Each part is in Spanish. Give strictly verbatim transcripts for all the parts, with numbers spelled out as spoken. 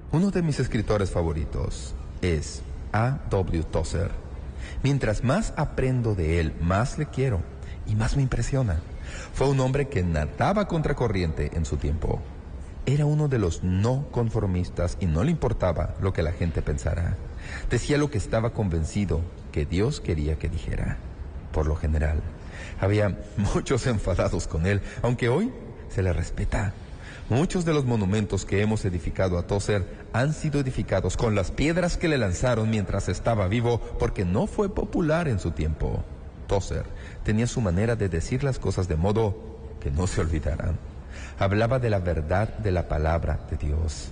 Uno de mis escritores favoritos es A W Tozer. Mientras más aprendo de él, más le quiero y más me impresiona. Fue un hombre que nadaba contracorriente en su tiempo. Era uno de los no conformistas y no le importaba lo que la gente pensara. Decía lo que estaba convencido que Dios quería que dijera. Por lo general, había muchos enfadados con él, aunque hoy se le respeta. Muchos de los monumentos que hemos edificado a Tozer han sido edificados con las piedras que le lanzaron mientras estaba vivo, porque no fue popular en su tiempo. Tozer tenía su manera de decir las cosas de modo que no se olvidaran. Hablaba de la verdad de la palabra de Dios.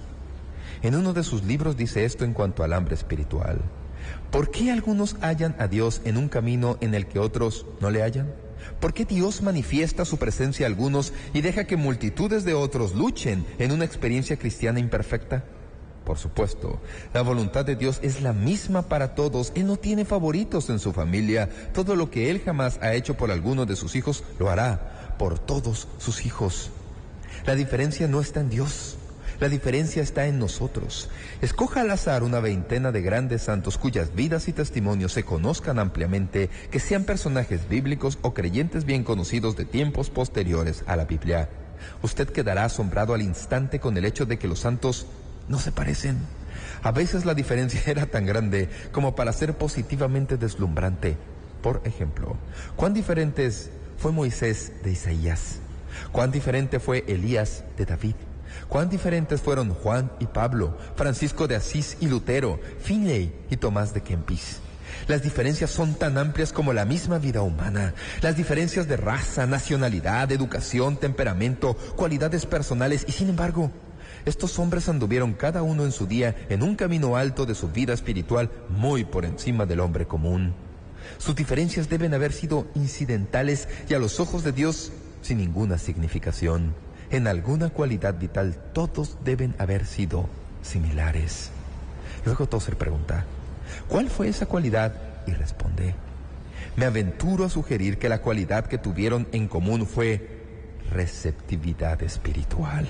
En uno de sus libros dice esto en cuanto al hambre espiritual. ¿Por qué algunos hallan a Dios en un camino en el que otros no le hallan? ¿Por qué Dios manifiesta su presencia a algunos y deja que multitudes de otros luchen en una experiencia cristiana imperfecta? Por supuesto, la voluntad de Dios es la misma para todos. Él no tiene favoritos en su familia. Todo lo que Él jamás ha hecho por alguno de sus hijos, lo hará por todos sus hijos. La diferencia no está en Dios. La diferencia está en nosotros. Escoja al azar una veintena de grandes santos cuyas vidas y testimonios se conozcan ampliamente, que sean personajes bíblicos o creyentes bien conocidos de tiempos posteriores a la Biblia. Usted quedará asombrado al instante con el hecho de que los santos no se parecen. A veces la diferencia era tan grande como para ser positivamente deslumbrante. Por ejemplo, ¿cuán diferentes fue Moisés de Isaías? ¿Cuán diferente fue Elías de David? ¿Cuán diferentes fueron Juan y Pablo, Francisco de Asís y Lutero, Finley y Tomás de Kempis? Las diferencias son tan amplias como la misma vida humana. Las diferencias de raza, nacionalidad, educación, temperamento, cualidades personales, y sin embargo, estos hombres anduvieron cada uno en su día en un camino alto de su vida espiritual muy por encima del hombre común. Sus diferencias deben haber sido incidentales y a los ojos de Dios sin ninguna significación. En alguna cualidad vital todos deben haber sido similares. Luego Tozer pregunta, ¿cuál fue esa cualidad? Y responde, me aventuro a sugerir que la cualidad que tuvieron en común fue receptividad espiritual.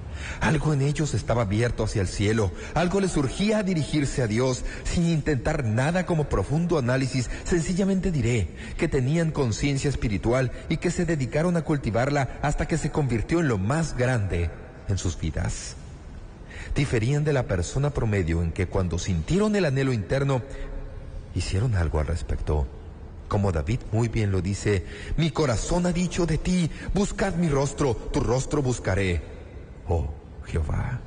Algo en ellos estaba abierto hacia el cielo, algo les urgía a dirigirse a Dios, sin intentar nada como profundo análisis. Sencillamente diré que tenían conciencia espiritual y que se dedicaron a cultivarla hasta que se convirtió en lo más grande en sus vidas. Diferían de la persona promedio en que cuando sintieron el anhelo interno, hicieron algo al respecto. Como David muy bien lo dice, mi corazón ha dicho de ti, buscad mi rostro, tu rostro buscaré. Oh, Jehová,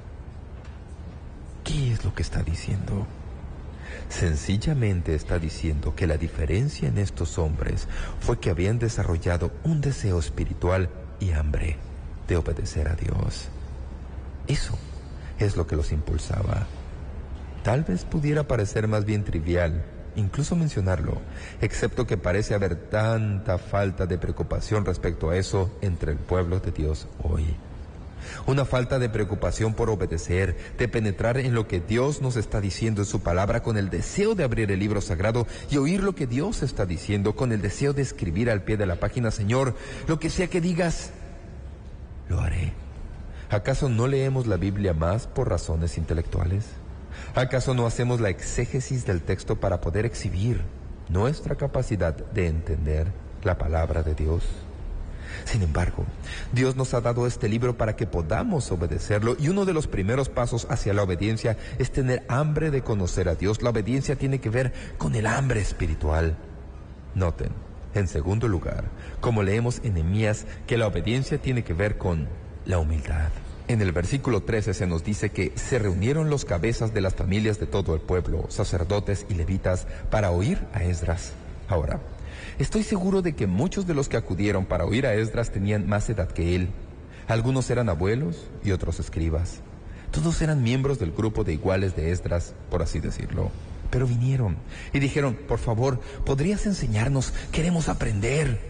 ¿qué es lo que está diciendo? Sencillamente está diciendo que la diferencia en estos hombres fue que habían desarrollado un deseo espiritual y hambre de obedecer a Dios. Eso es lo que los impulsaba. Tal vez pudiera parecer más bien trivial, incluso mencionarlo, excepto que parece haber tanta falta de preocupación respecto a eso entre el pueblo de Dios hoy. Una falta de preocupación por obedecer, de penetrar en lo que Dios nos está diciendo en su palabra con el deseo de abrir el libro sagrado y oír lo que Dios está diciendo con el deseo de escribir al pie de la página, Señor, lo que sea que digas, lo haré. ¿Acaso no leemos la Biblia más por razones intelectuales? ¿Acaso no hacemos la exégesis del texto para poder exhibir nuestra capacidad de entender la palabra de Dios? Sin embargo, Dios nos ha dado este libro para que podamos obedecerlo, y uno de los primeros pasos hacia la obediencia es tener hambre de conocer a Dios. La obediencia tiene que ver con el hambre espiritual. Noten, en segundo lugar, como leemos en Nehemías, que la obediencia tiene que ver con la humildad. En el versículo trece se nos dice que se reunieron los cabezas de las familias de todo el pueblo, sacerdotes y levitas, para oír a Esdras. Ahora, estoy seguro de que muchos de los que acudieron para oír a Esdras tenían más edad que él. Algunos eran abuelos y otros escribas. Todos eran miembros del grupo de iguales de Esdras, por así decirlo. Pero vinieron y dijeron, por favor, ¿podrías enseñarnos? Queremos aprender.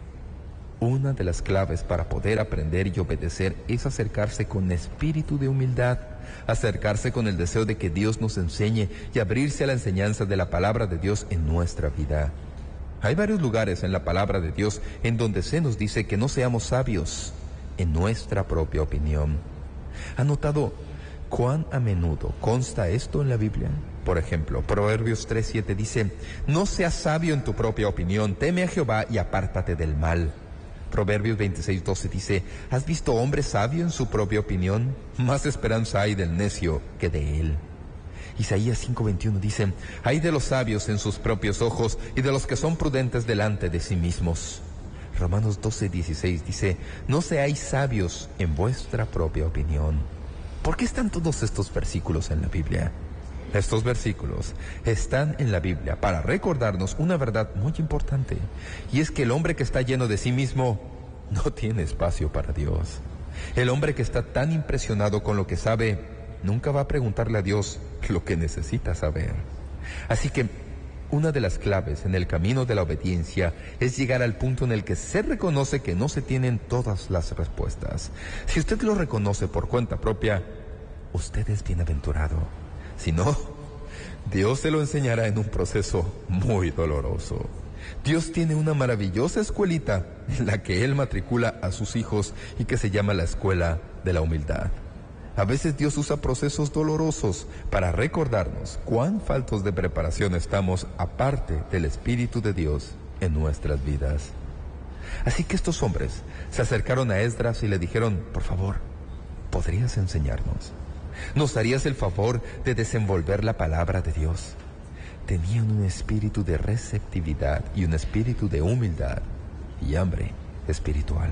Una de las claves para poder aprender y obedecer es acercarse con espíritu de humildad, acercarse con el deseo de que Dios nos enseñe y abrirse a la enseñanza de la palabra de Dios en nuestra vida. Hay varios lugares en la palabra de Dios en donde se nos dice que no seamos sabios en nuestra propia opinión. ¿Han notado ¿Cuán a menudo consta esto en la Biblia? Por ejemplo, Proverbios tres siete dice, no seas sabio en tu propia opinión, teme a Jehová y apártate del mal. Proverbios veintiséis doce dice, ¿has visto hombre sabio en su propia opinión? Más esperanza hay del necio que de él. Isaías cinco veintiuno dice, hay de los sabios en sus propios ojos y de los que son prudentes delante de sí mismos. Romanos doce dieciséis dice, no seáis sabios en vuestra propia opinión. ¿Por qué están todos estos versículos en la Biblia? Estos versículos están en la Biblia para recordarnos una verdad muy importante, y es que el hombre que está lleno de sí mismo no tiene espacio para Dios. El hombre que está tan impresionado con lo que sabe, nunca va a preguntarle a Dios lo que necesita saber. Así que una de las claves en el camino de la obediencia es llegar al punto en el que se reconoce que no se tienen todas las respuestas. Si usted lo reconoce por cuenta propia, usted es bienaventurado. Si no, Dios se lo enseñará en un proceso muy doloroso. Dios tiene una maravillosa escuelita en la que Él matricula a sus hijos y que se llama la escuela de la humildad. A veces Dios usa procesos dolorosos para recordarnos cuán faltos de preparación estamos aparte del Espíritu de Dios en nuestras vidas. Así que estos hombres se acercaron a Esdras y le dijeron, por favor, ¿podrías enseñarnos? ¿Nos harías el favor de desenvolver la palabra de Dios? Tenían un espíritu de receptividad y un espíritu de humildad y hambre espiritual.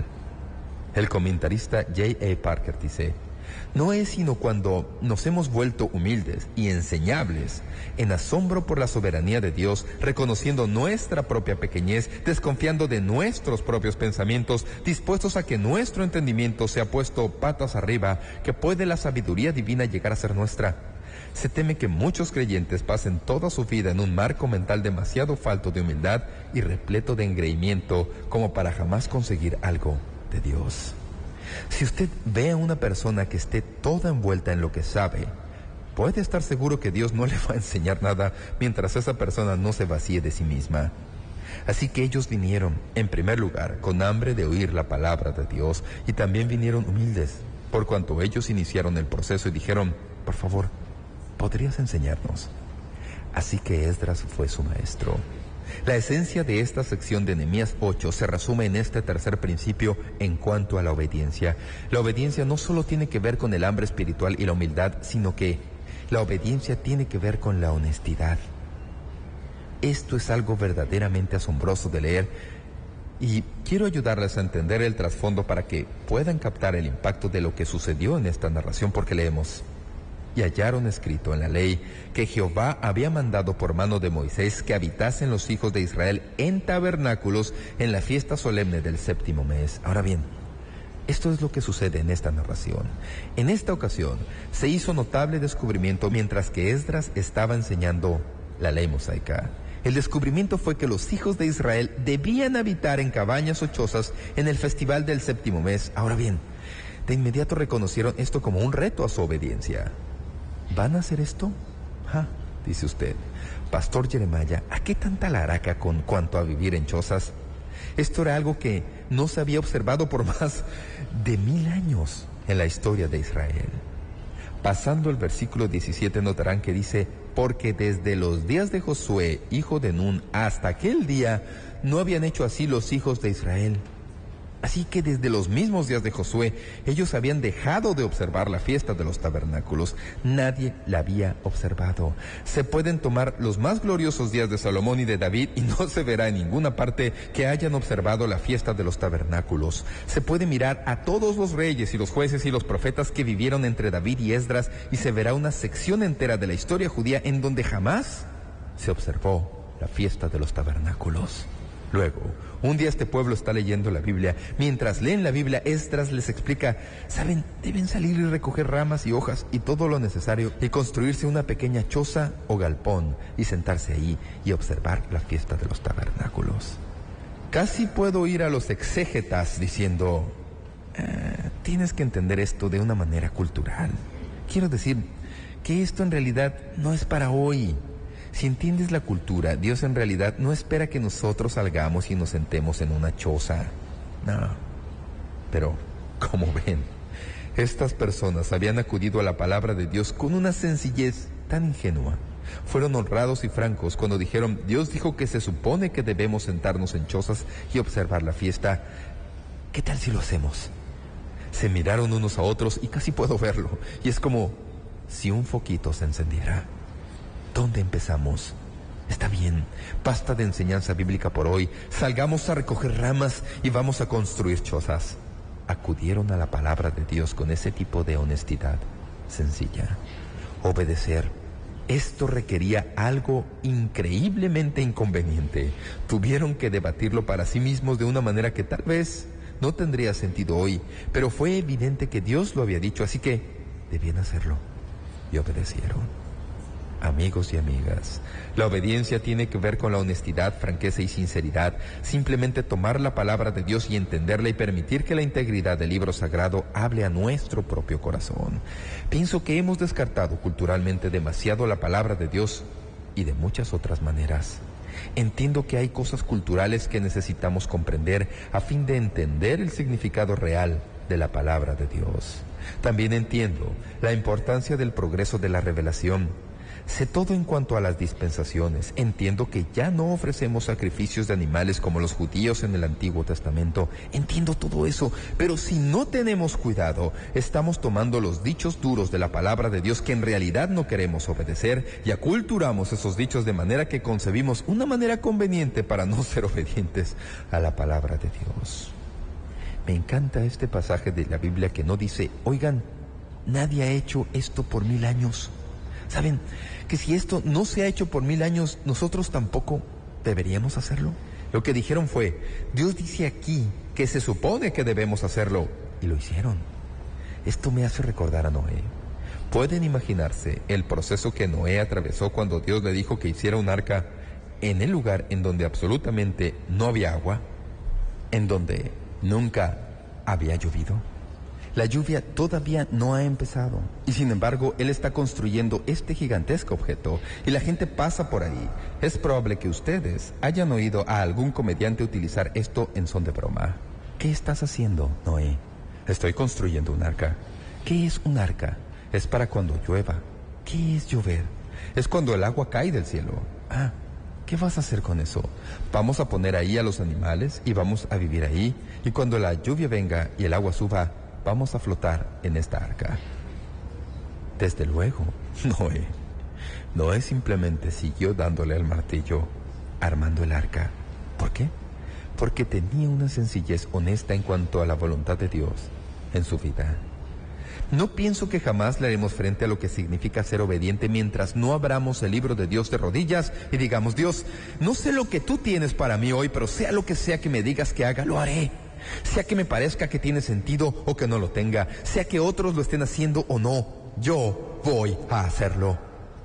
El comentarista J A Parker dice, no es sino cuando nos hemos vuelto humildes y enseñables, en asombro por la soberanía de Dios, reconociendo nuestra propia pequeñez, desconfiando de nuestros propios pensamientos, dispuestos a que nuestro entendimiento sea puesto patas arriba, que puede la sabiduría divina llegar a ser nuestra. Se teme que muchos creyentes pasen toda su vida en un marco mental demasiado falto de humildad y repleto de engreimiento como para jamás conseguir algo de Dios. Si usted ve a una persona que esté toda envuelta en lo que sabe, puede estar seguro que Dios no le va a enseñar nada mientras esa persona no se vacíe de sí misma. Así que ellos vinieron, en primer lugar, con hambre de oír la palabra de Dios, y también vinieron humildes, por cuanto ellos iniciaron el proceso y dijeron, por favor, ¿podrías enseñarnos? Así que Esdras fue su maestro. La esencia de esta sección de Nehemías ocho se resume en este tercer principio en cuanto a la obediencia. La obediencia no solo tiene que ver con el hambre espiritual y la humildad, sino que la obediencia tiene que ver con la honestidad. Esto es algo verdaderamente asombroso de leer y quiero ayudarles a entender el trasfondo para que puedan captar el impacto de lo que sucedió en esta narración, porque leemos: y hallaron escrito en la ley que Jehová había mandado por mano de Moisés que habitasen los hijos de Israel en tabernáculos en la fiesta solemne del séptimo mes. Ahora bien, esto es lo que sucede en esta narración. En esta ocasión se hizo notable descubrimiento mientras que Esdras estaba enseñando la ley mosaica. El descubrimiento fue que los hijos de Israel debían habitar en cabañas o chozas en el festival del séptimo mes. Ahora bien, de inmediato reconocieron esto como un reto a su obediencia. ¿Van a hacer esto? Ah, dice usted, Pastor Jeremiah, ¿a qué tanta laraca con cuanto a vivir en chozas? Esto era algo que no se había observado por más de mil años en la historia de Israel. Pasando el versículo diecisiete notarán que dice, porque desde los días de Josué, hijo de Nun, hasta aquel día, no habían hecho así los hijos de Israel. Así que desde los mismos días de Josué, ellos habían dejado de observar la fiesta de los tabernáculos. Nadie la había observado. Se pueden tomar los más gloriosos días de Salomón y de David y no se verá en ninguna parte que hayan observado la fiesta de los tabernáculos. Se puede mirar a todos los reyes y los jueces y los profetas que vivieron entre David y Esdras y se verá una sección entera de la historia judía en donde jamás se observó la fiesta de los tabernáculos. Luego, un día este pueblo está leyendo la Biblia. Mientras leen la Biblia, Esdras les explica, ¿saben? Deben salir y recoger ramas y hojas y todo lo necesario y construirse una pequeña choza o galpón y sentarse ahí y observar la fiesta de los tabernáculos. Casi puedo ir a los exégetas diciendo, eh, tienes que entender esto de una manera cultural. Quiero decir que esto en realidad no es para hoy. Si entiendes la cultura, Dios en realidad no espera que nosotros salgamos y nos sentemos en una choza. No. Pero, como ven, Estas personas habían acudido a la palabra de Dios con una sencillez tan ingenua. Fueron honrados y francos cuando dijeron: Dios dijo que se supone que debemos sentarnos en chozas y observar la fiesta. ¿Qué tal si lo hacemos? Se miraron unos a otros y casi puedo verlo. Y es como si un foquito se encendiera. ¿Dónde empezamos? Está bien, basta de enseñanza bíblica por hoy. Salgamos a recoger ramas y vamos a construir chozas. Acudieron a la palabra de Dios con ese tipo de honestidad sencilla. Obedecer. Esto requería algo increíblemente inconveniente. Tuvieron que debatirlo para sí mismos de una manera que tal vez no tendría sentido hoy, pero fue evidente que Dios lo había dicho, así que debían hacerlo. Y obedecieron. Amigos y amigas, la obediencia tiene que ver con la honestidad, franqueza y sinceridad. Simplemente tomar la palabra de Dios y entenderla y permitir que la integridad del libro sagrado hable a nuestro propio corazón. Pienso que hemos descartado culturalmente demasiado la palabra de Dios y de muchas otras maneras. Entiendo que hay cosas culturales que necesitamos comprender a fin de entender el significado real de la palabra de Dios. También entiendo la importancia del progreso de la revelación. Sé todo en cuanto a las dispensaciones. Entiendo que ya no ofrecemos sacrificios de animales como los judíos en el Antiguo Testamento. Entiendo todo eso, pero si no tenemos cuidado, estamos tomando los dichos duros de la palabra de Dios que en realidad no queremos obedecer y aculturamos esos dichos de manera que concebimos una manera conveniente para no ser obedientes a la palabra de Dios. Me encanta este pasaje de la Biblia que no dice: oigan, nadie ha hecho esto por mil años. ¿Saben que si esto no se ha hecho por mil años, nosotros tampoco deberíamos hacerlo? Lo que dijeron fue: Dios dice aquí que se supone que debemos hacerlo, y lo hicieron. Esto me hace recordar a Noé. ¿Pueden imaginarse el proceso que Noé atravesó cuando Dios le dijo que hiciera un arca en el lugar en donde absolutamente no había agua, en donde nunca había llovido? La lluvia todavía no ha empezado y sin embargo él está construyendo este gigantesco objeto y la gente pasa por ahí. Es probable que ustedes hayan oído a algún comediante utilizar esto en son de broma. ¿Qué estás haciendo, Noé? Estoy construyendo un arca. ¿Qué es un arca? Es para cuando llueva. ¿Qué es llover? Es cuando el agua cae del cielo. Ah, ¿qué vas a hacer con eso? Vamos a poner ahí a los animales y vamos a vivir ahí, y cuando la lluvia venga y el agua suba, vamos a flotar en esta arca. Desde luego, Noé. Noé simplemente siguió dándole al martillo, armando el arca. ¿Por qué? Porque tenía una sencillez honesta en cuanto a la voluntad de Dios en su vida. No pienso que jamás le haremos frente a lo que significa ser obediente mientras no abramos el libro de Dios de rodillas y digamos: Dios, no sé lo que tú tienes para mí hoy, pero sea lo que sea que me digas que haga, lo haré. Sea que me parezca que tiene sentido o que no lo tenga, sea que otros lo estén haciendo o no, yo voy a hacerlo.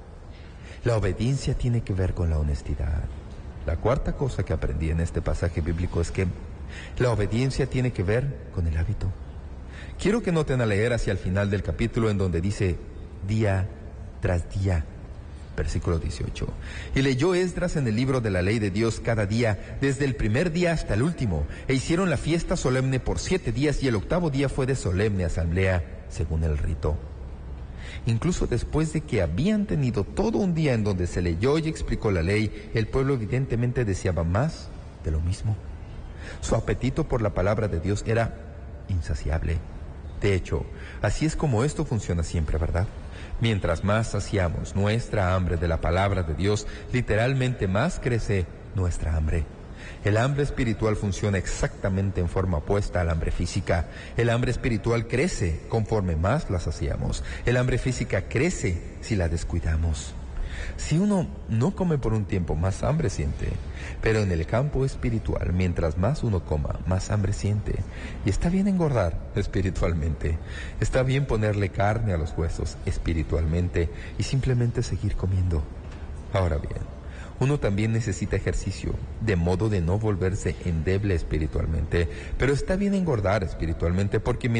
La obediencia tiene que ver con la honestidad. La cuarta cosa que aprendí en este pasaje bíblico es que la obediencia tiene que ver con el hábito. Quiero que noten al leer hacia el final del capítulo en donde dice día tras día. Versículo dieciocho. Y leyó Esdras en el libro de la ley de Dios cada día, desde el primer día hasta el último, e hicieron la fiesta solemne por siete días, y el octavo día fue de solemne asamblea, según el rito. Incluso después de que habían tenido todo un día en donde se leyó y explicó la ley, el pueblo evidentemente deseaba más de lo mismo. Su apetito por la palabra de Dios era insaciable. De hecho, así es como esto funciona siempre, ¿verdad? Mientras más saciamos nuestra hambre de la palabra de Dios, literalmente más crece nuestra hambre. El hambre espiritual funciona exactamente en forma opuesta al hambre física. El hambre espiritual crece conforme más la saciamos. El hambre física crece si la descuidamos. Si uno no come por un tiempo, más hambre siente. Pero en el campo espiritual, mientras más uno coma, más hambre siente. Y está bien engordar espiritualmente. Está bien ponerle carne a los huesos espiritualmente y simplemente seguir comiendo. Ahora bien, uno también necesita ejercicio, de modo de no volverse endeble espiritualmente. Pero está bien engordar espiritualmente porque